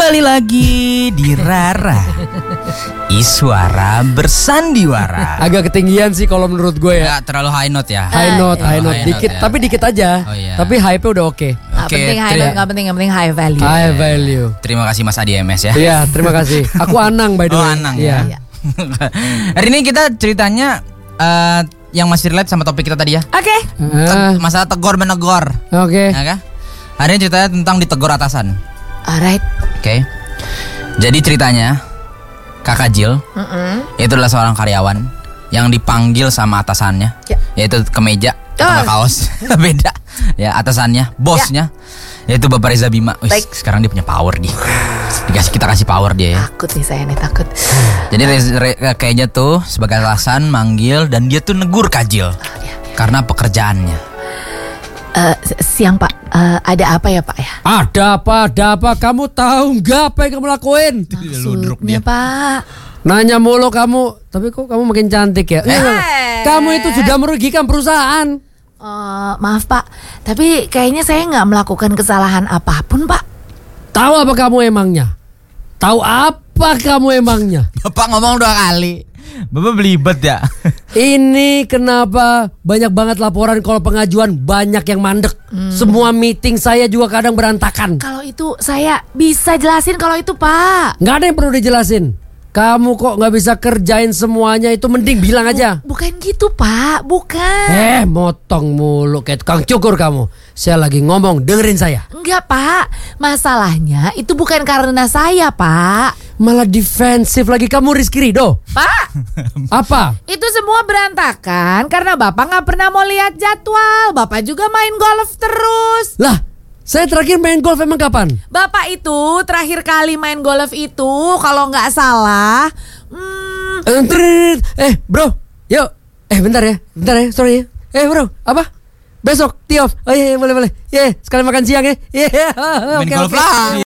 Kembali lagi di Rara Iswara bersandiwara. Agak ketinggian sih kalau menurut gue ya. Nggak terlalu high note ya. High note dikit ya. tapi dikit aja. Oh, iya. Tapi hype-nya udah oke. Nggak penting high note, nggak penting high value. High value. Terima kasih Mas Adi MS ya. Iya, terima kasih. Aku Anang by the way. Oh, Anang Iya. ya. Hari ini kita ceritanya yang masih relate sama topik kita tadi ya. Oke. Masalah tegor menegor. Oke. Ya kan? Hari ini ceritanya tentang ditegur atasan. Alright. Oke. Jadi ceritanya Kakak Jill itu adalah seorang karyawan yang dipanggil sama atasannya, yaitu ke meja atau ke kaos. Beda ya, atasannya, bosnya yaitu Bapak Reza Bima. Sekarang dia punya power dia. Kita kasih power dia ya. Takut nih saya nih, takut. Jadi kayaknya tuh sebagai alasan manggil dan dia tuh negur Kak Jill karena pekerjaannya. Siang Pak, ada apa ya Pak ya? Ada apa? Kamu tahu nggak apa yang kamu lakuin? Maksudnya Pak? Nanya mulu kamu, tapi kok kamu makin cantik ya? Kamu itu sudah merugikan perusahaan. Maaf Pak, tapi kayaknya saya nggak melakukan kesalahan apapun Pak. Tahu apa kamu emangnya? Tahu apa kamu emangnya? Bapak ngomong 2 kali. Bapak belibet ya. Ini kenapa banyak banget laporan kalau pengajuan banyak yang mandek. Semua meeting saya juga kadang berantakan. Kalau itu saya bisa jelasin kalau itu Pak. Nggak ada yang perlu dijelasin. Kamu kok nggak bisa kerjain semuanya, itu mending bilang aja. Bukan gitu Pak, bukan. Motong mulu kayak tukang cukur kamu. Saya lagi ngomong, dengerin saya. Enggak Pak, masalahnya itu bukan karena saya Pak. Malah defensif lagi kamu, Rizky Ridho. Pak, Apa? itu semua berantakan karena Bapak nggak pernah mau lihat jadwal. Bapak juga main golf terus. Lah, saya terakhir main golf emang kapan? Bapak itu terakhir kali main golf itu kalau nggak salah. Bro, yuk. Bentar ya, sorry ya. Bro, apa? Besok, Tiof. Oh iya, boleh. Sekalian makan siang ya. Main golf lah.